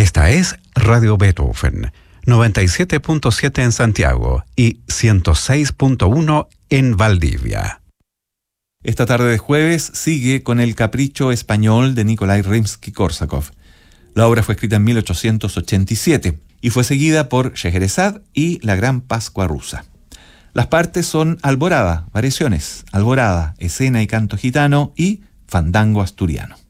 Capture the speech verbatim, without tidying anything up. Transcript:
Esta es Radio Beethoven, noventa y siete punto siete en Santiago y ciento seis punto uno en Valdivia. Esta tarde de jueves sigue con El Capricho Español de Nikolai Rimsky-Korsakov. La obra fue escrita en mil ochocientos ochenta y siete y fue seguida por Scheherazade y La Gran Pascua Rusa. Las partes son Alborada, variaciones, Alborada, escena y canto gitano y fandango asturiano.